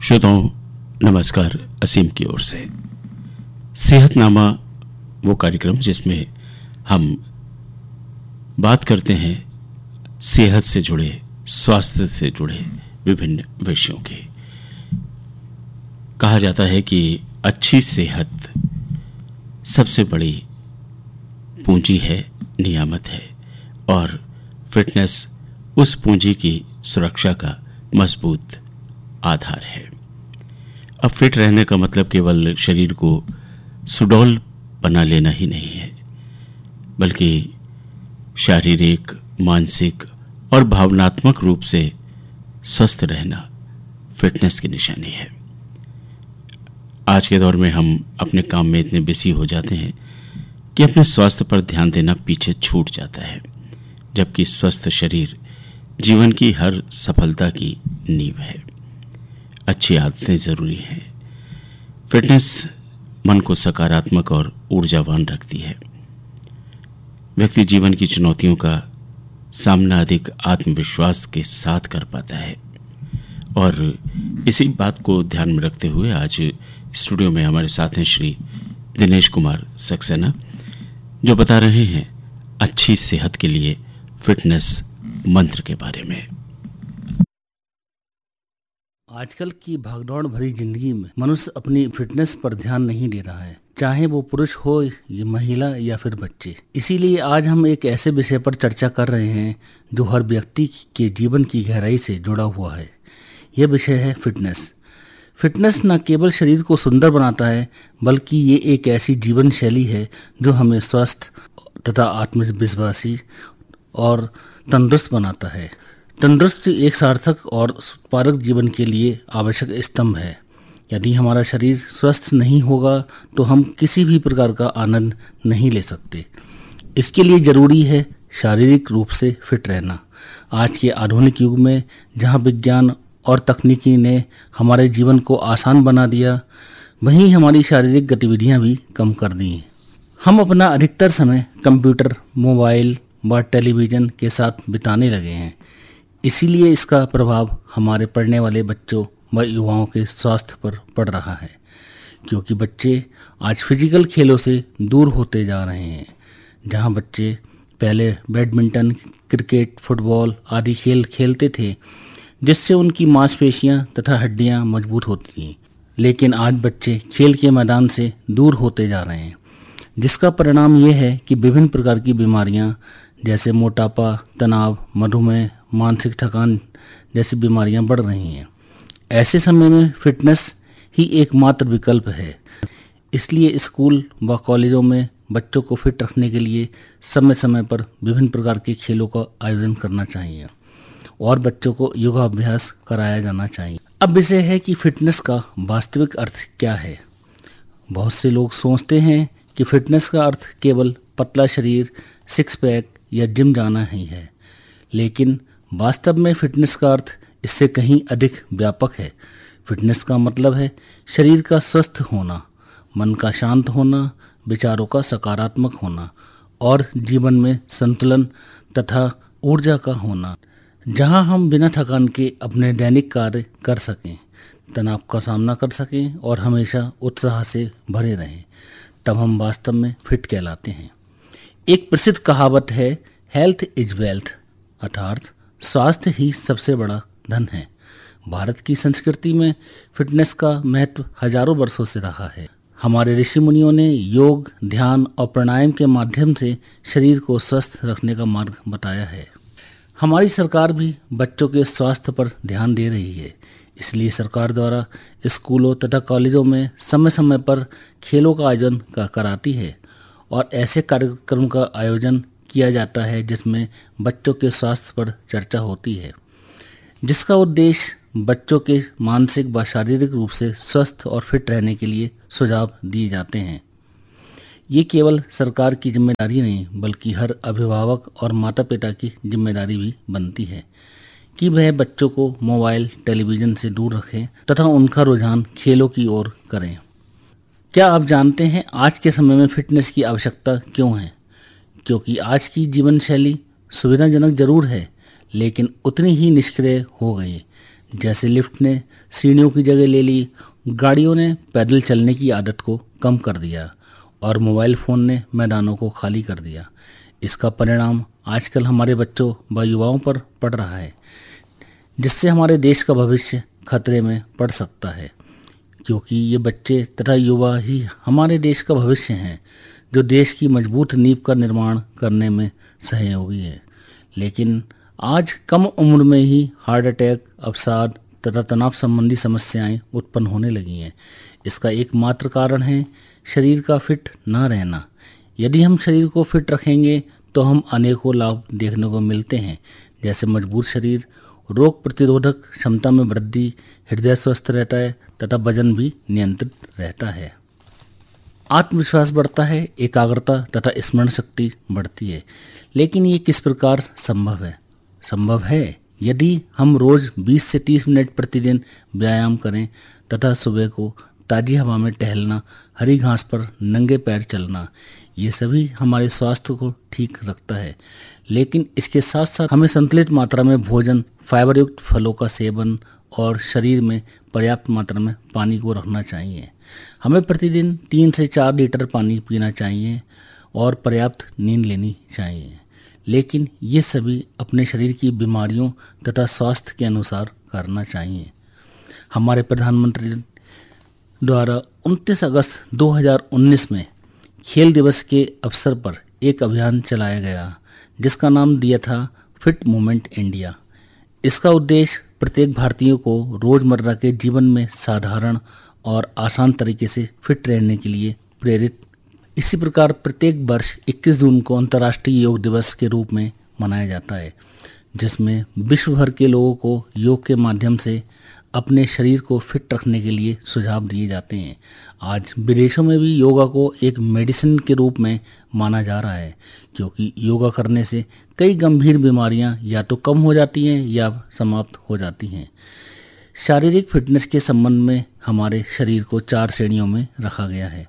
श्रोताओं नमस्कार। असीम की ओर से सेहतनामा वो कार्यक्रम जिसमें हम बात करते हैं सेहत से जुड़े, स्वास्थ्य से जुड़े विभिन्न विषयों की। कहा जाता है कि अच्छी सेहत सबसे बड़ी पूंजी है, नियामत है, और फिटनेस उस पूंजी की सुरक्षा का मजबूत आधार है। अब फिट रहने का मतलब केवल शरीर को सुडौल बना लेना ही नहीं है, बल्कि शारीरिक, मानसिक और भावनात्मक रूप से स्वस्थ रहना फिटनेस की निशानी है। आज के दौर में हम अपने काम में इतने बिजी हो जाते हैं कि अपने स्वास्थ्य पर ध्यान देना पीछे छूट जाता है, जबकि स्वस्थ शरीर जीवन की हर सफलता की नींव है। अच्छी आदतें जरूरी हैं। फिटनेस मन को सकारात्मक और ऊर्जावान रखती है। व्यक्ति जीवन की चुनौतियों का सामना अधिक आत्मविश्वास के साथ कर पाता है, और इसी बात को ध्यान में रखते हुए आज स्टूडियो में हमारे साथ हैं श्री दिनेश कुमार सक्सेना, जो बता रहे हैं अच्छी सेहत के लिए फिटनेस मंत्र के बारे में। आजकल की भागदौड़ भरी जिंदगी में मनुष्य अपनी फिटनेस पर ध्यान नहीं दे रहा है, चाहे वो पुरुष हो या महिला या फिर बच्चे। इसीलिए आज हम एक ऐसे विषय पर चर्चा कर रहे हैं जो हर व्यक्ति के जीवन की गहराई से जुड़ा हुआ है। यह विषय है फिटनेस। फिटनेस न केवल शरीर को सुंदर बनाता है, बल्कि ये एक ऐसी जीवन शैली है जो हमें स्वस्थ तथा आत्मविश्वासी और तंदुरुस्त बनाता है। तंदुरुस्त एक सार्थक और उत्पादक जीवन के लिए आवश्यक स्तंभ है। यदि हमारा शरीर स्वस्थ नहीं होगा तो हम किसी भी प्रकार का आनंद नहीं ले सकते। इसके लिए जरूरी है शारीरिक रूप से फिट रहना। आज के आधुनिक युग में जहां विज्ञान और तकनीकी ने हमारे जीवन को आसान बना दिया, वहीं हमारी शारीरिक गतिविधियां भी कम कर दी हैं। हम अपना अधिकतर समय कंप्यूटर, मोबाइल व टेलीविज़न के साथ बिताने लगे हैं। इसीलिए इसका प्रभाव हमारे पढ़ने वाले बच्चों व युवाओं के स्वास्थ्य पर पड़ रहा है, क्योंकि बच्चे आज फिजिकल खेलों से दूर होते जा रहे हैं। जहां बच्चे पहले बैडमिंटन, क्रिकेट, फुटबॉल आदि खेल खेलते थे, जिससे उनकी मांसपेशियां तथा हड्डियां मजबूत होती थीं, लेकिन आज बच्चे खेल के मैदान से दूर होते जा रहे हैं, जिसका परिणाम यह है कि विभिन्न प्रकार की बीमारियां जैसे मोटापा, तनाव, मधुमेह, मानसिक थकान जैसी बीमारियां बढ़ रही हैं। ऐसे समय में फिटनेस ही एकमात्र विकल्प है। इसलिए स्कूल व कॉलेजों में बच्चों को फिट रखने के लिए समय समय पर विभिन्न प्रकार के खेलों का आयोजन करना चाहिए और बच्चों को योगाभ्यास कराया जाना चाहिए। अब विषय है कि फिटनेस का वास्तविक अर्थ क्या है। बहुत से लोग सोचते हैं कि फिटनेस का अर्थ केवल पतला शरीर, सिक्स पैक या जिम जाना ही है, लेकिन वास्तव में फिटनेस का अर्थ इससे कहीं अधिक व्यापक है। फिटनेस का मतलब है शरीर का स्वस्थ होना, मन का शांत होना, विचारों का सकारात्मक होना और जीवन में संतुलन तथा ऊर्जा का होना, जहां हम बिना थकान के अपने दैनिक कार्य कर सकें, तनाव का सामना कर सकें और हमेशा उत्साह से भरे रहें। तब हम वास्तव में फिट कहलाते हैं। एक प्रसिद्ध कहावत है, हेल्थ इज वेल्थ, अर्थात स्वास्थ्य ही सबसे बड़ा धन है। भारत की संस्कृति में फिटनेस का महत्व हजारों वर्षों से रहा है। हमारे ऋषि मुनियों ने योग, ध्यान और प्राणायाम के माध्यम से शरीर को स्वस्थ रखने का मार्ग बताया है। हमारी सरकार भी बच्चों के स्वास्थ्य पर ध्यान दे रही है। इसलिए सरकार द्वारा स्कूलों तथा कॉलेजों में समय समय पर खेलों का आयोजन कराती है और ऐसे कार्यक्रम का आयोजन किया जाता है जिसमें बच्चों के स्वास्थ्य पर चर्चा होती है, जिसका उद्देश्य बच्चों के मानसिक व शारीरिक रूप से स्वस्थ और फिट रहने के लिए सुझाव दिए जाते हैं। ये केवल सरकार की जिम्मेदारी नहीं, बल्कि हर अभिभावक और माता पिता की जिम्मेदारी भी बनती है कि वह बच्चों को मोबाइल, टेलीविज़न से दूर रखें तथा उनका रुझान खेलों की ओर करें। क्या आप जानते हैं आज के समय में फिटनेस की आवश्यकता क्यों है? क्योंकि आज की जीवन शैली सुविधाजनक जरूर है, लेकिन उतनी ही निष्क्रिय हो गई। जैसे लिफ्ट ने सीढ़ियों की जगह ले ली, गाड़ियों ने पैदल चलने की आदत को कम कर दिया और मोबाइल फ़ोन ने मैदानों को खाली कर दिया। इसका परिणाम आजकल हमारे बच्चों व युवाओं पर पड़ रहा है, जिससे हमारे देश का भविष्य खतरे में पड़ सकता है, क्योंकि ये बच्चे तथा युवा ही हमारे देश का भविष्य हैं, जो देश की मजबूत नींव का निर्माण करने में सहयोगी है। लेकिन आज कम उम्र में ही हार्ट अटैक, अवसाद तथा तनाव संबंधी समस्याएं उत्पन्न होने लगी हैं। इसका एकमात्र कारण है शरीर का फिट ना रहना। यदि हम शरीर को फिट रखेंगे तो हम अनेकों लाभ देखने को मिलते हैं, जैसे मजबूत शरीर, रोग प्रतिरोधक क्षमता में वृद्धि, हृदय स्वस्थ रहता है तथा वजन भी नियंत्रित रहता है। आत्मविश्वास बढ़ता है, एकाग्रता तथा स्मरण शक्ति बढ़ती है। लेकिन ये किस प्रकार संभव है? संभव है यदि हम रोज 20 से 30 मिनट प्रतिदिन व्यायाम करें तथा सुबह को ताज़ी हवा में टहलना, हरी घास पर नंगे पैर चलना। ये सभी हमारे स्वास्थ्य को ठीक रखता है। लेकिन इसके साथ साथ हमें संतुलित मात्रा में भोजन, फाइबर युक्त फलों का सेवन और शरीर में पर्याप्त मात्रा में पानी को रखना चाहिए। हमें प्रतिदिन 3 से 4 लीटर पानी पीना चाहिए और पर्याप्त नींद लेनी चाहिए। लेकिन ये सभी अपने शरीर की बीमारियों तथा स्वास्थ्य के अनुसार करना चाहिए। हमारे प्रधानमंत्री द्वारा 29 अगस्त 2019 में खेल दिवस के अवसर पर एक अभियान चलाया गया, जिसका नाम दिया था फिट मूवमेंट इंडिया। इसका उद्देश्य प्रत्येक भारतीय को रोजमर्रा के जीवन में साधारण और आसान तरीके से फिट रहने के लिए प्रेरित। इसी प्रकार प्रत्येक वर्ष 21 जून को अंतर्राष्ट्रीय योग दिवस के रूप में मनाया जाता है, जिसमें विश्व भर के लोगों को योग के माध्यम से अपने शरीर को फिट रखने के लिए सुझाव दिए जाते हैं। आज विदेशों में भी योगा को एक मेडिसिन के रूप में माना जा रहा है, क्योंकि योगा करने से कई गंभीर बीमारियां या तो कम हो जाती हैं या समाप्त हो जाती हैं। शारीरिक फिटनेस के संबंध में हमारे शरीर को 4 श्रेणियों में रखा गया है।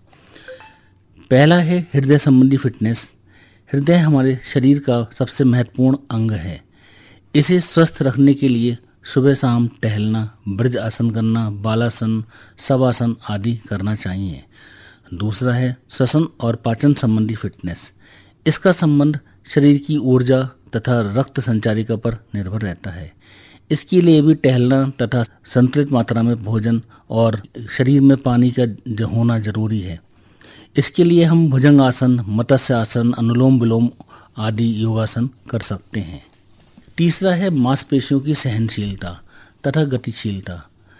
पहला है हृदय संबंधी फिटनेस। हृदय हमारे शरीर का सबसे महत्वपूर्ण अंग है। इसे स्वस्थ रखने के लिए सुबह शाम टहलना, ब्रज आसन करना, बालासन, शवासन आदि करना चाहिए। दूसरा है श्वसन और पाचन संबंधी फिटनेस। इसका संबंध शरीर की ऊर्जा तथा रक्त संचारिका पर निर्भर रहता है। इसके लिए भी टहलना तथा संतुलित मात्रा में भोजन और शरीर में पानी का होना जरूरी है। इसके लिए हम भुजंग आसन, मत्स्य आसन, अनुलोम विलोम आदि योगासन कर सकते हैं। तीसरा है मांसपेशियों की सहनशीलता तथा गतिशीलता।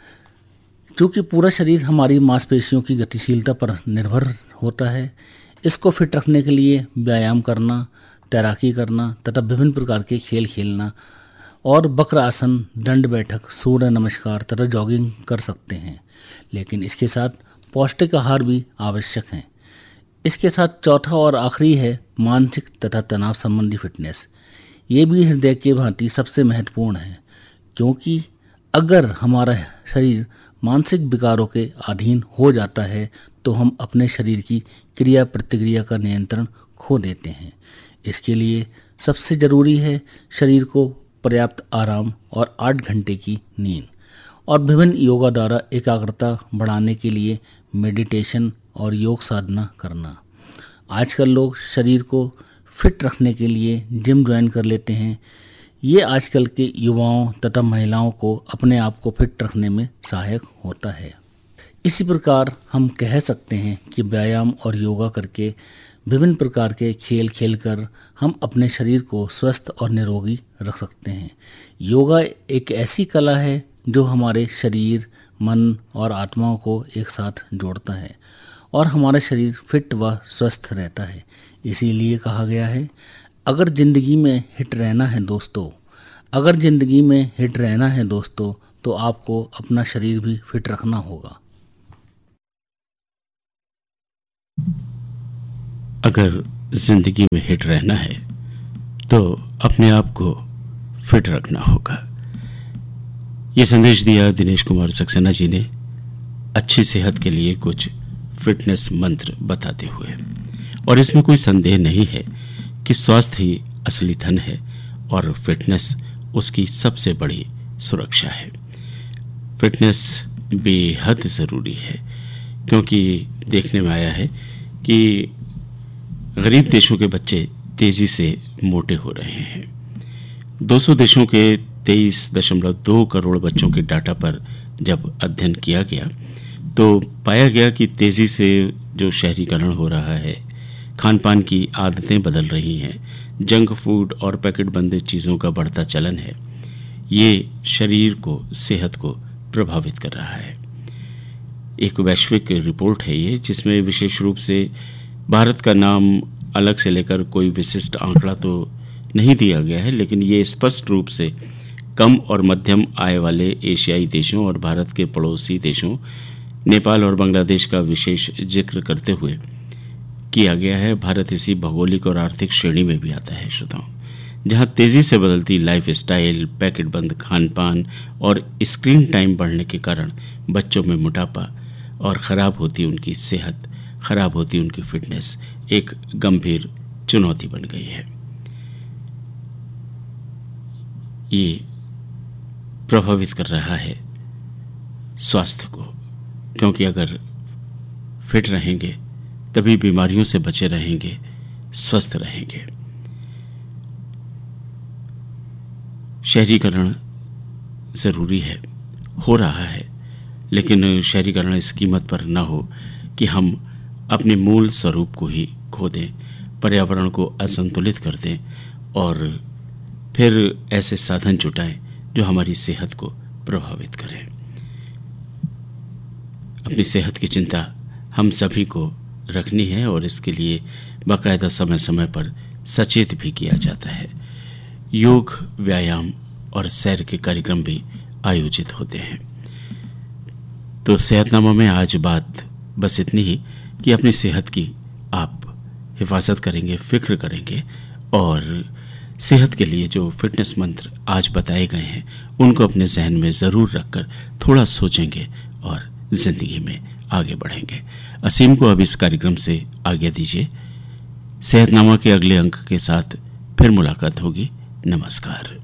चूँकि पूरा शरीर हमारी मांसपेशियों की गतिशीलता पर निर्भर होता है, इसको फिट रखने के लिए व्यायाम करना, तैराकी करना तथा विभिन्न प्रकार के खेल खेलना और वक्र आसन, दंड बैठक, सूर्य नमस्कार तथा जॉगिंग कर सकते हैं। लेकिन इसके साथ पौष्टिक आहार भी आवश्यक है। इसके साथ चौथा और आखिरी है मानसिक तथा तनाव संबंधी फिटनेस। ये भी हृदय के भांति सबसे महत्वपूर्ण है, क्योंकि अगर हमारा शरीर मानसिक विकारों के अधीन हो जाता है तो हम अपने शरीर की क्रिया प्रतिक्रिया का नियंत्रण खो देते हैं। इसके लिए सबसे ज़रूरी है शरीर को पर्याप्त आराम और 8 घंटे की नींद और विभिन्न योगा द्वारा एकाग्रता बढ़ाने के लिए मेडिटेशन और योग साधना करना। आजकल लोग शरीर को फिट रखने के लिए जिम ज्वाइन कर लेते हैं। ये आजकल के युवाओं तथा महिलाओं को अपने आप को फिट रखने में सहायक होता है। इसी प्रकार हम कह सकते हैं कि व्यायाम और योगा करके, विभिन्न प्रकार के खेल खेलकर हम अपने शरीर को स्वस्थ और निरोगी रख सकते हैं। योगा एक ऐसी कला है जो हमारे शरीर, मन और आत्माओं को एक साथ जोड़ता है और हमारा शरीर फिट व स्वस्थ रहता है। इसीलिए कहा गया है, अगर ज़िंदगी में हिट रहना है दोस्तों, अगर ज़िंदगी में हिट रहना है दोस्तों, तो आपको अपना शरीर भी फिट रखना होगा। अगर जिंदगी में हिट रहना है तो अपने आप को फिट रखना होगा। ये संदेश दिया दिनेश कुमार सक्सेना जी ने अच्छी सेहत के लिए कुछ फिटनेस मंत्र बताते हुए। और इसमें कोई संदेह नहीं है कि स्वास्थ्य ही असली धन है और फिटनेस उसकी सबसे बड़ी सुरक्षा है। फिटनेस बेहद ज़रूरी है, क्योंकि देखने में आया है कि गरीब देशों के बच्चे तेज़ी से मोटे हो रहे हैं। 200 देशों के 23.2 करोड़ बच्चों के डाटा पर जब अध्ययन किया गया तो पाया गया कि तेज़ी से जो शहरीकरण हो रहा है, खान पान की आदतें बदल रही हैं, जंक फूड और पैकेट बंद चीज़ों का बढ़ता चलन है, ये शरीर को, सेहत को प्रभावित कर रहा है। एक वैश्विक रिपोर्ट है ये, जिसमें विशेष रूप से भारत का नाम अलग से लेकर कोई विशिष्ट आंकड़ा तो नहीं दिया गया है, लेकिन ये स्पष्ट रूप से कम और मध्यम आय वाले एशियाई देशों और भारत के पड़ोसी देशों नेपाल और बांग्लादेश का विशेष जिक्र करते हुए किया गया है। भारत इसी भौगोलिक और आर्थिक श्रेणी में भी आता है श्रोताओं, जहां तेजी से बदलती लाइफ स्टाइल, पैकेट बंद खान पान और स्क्रीन टाइम बढ़ने के कारण बच्चों में मोटापा और ख़राब होती उनकी सेहत, ख़राब होती उनकी फिटनेस एक गंभीर चुनौती बन गई है। ये प्रभावित कर रहा है स्वास्थ्य को, क्योंकि अगर फिट रहेंगे तभी बीमारियों से बचे रहेंगे, स्वस्थ रहेंगे। शहरीकरण ज़रूरी है, हो रहा है, लेकिन शहरीकरण इस कीमत पर न हो कि हम अपने मूल स्वरूप को ही खो दें, पर्यावरण को असंतुलित कर दें और फिर ऐसे साधन जुटाएं जो हमारी सेहत को प्रभावित करें। अपनी सेहत की चिंता हम सभी को रखनी है और इसके लिए बाकायदा समय समय पर सचेत भी किया जाता है। योग, व्यायाम और सैर के कार्यक्रम भी आयोजित होते हैं। तो सेहतनामा में आज बात बस इतनी ही कि अपनी सेहत की आप हिफाजत करेंगे, फिक्र करेंगे और सेहत के लिए जो फिटनेस मंत्र आज बताए गए हैं उनको अपने जहन में ज़रूर रखकर थोड़ा सोचेंगे और ज़िंदगी में आगे बढ़ेंगे। असीम को अब इस कार्यक्रम से आज्ञा दीजिए। सेहतनामा के अगले अंक के साथ फिर मुलाकात होगी। नमस्कार।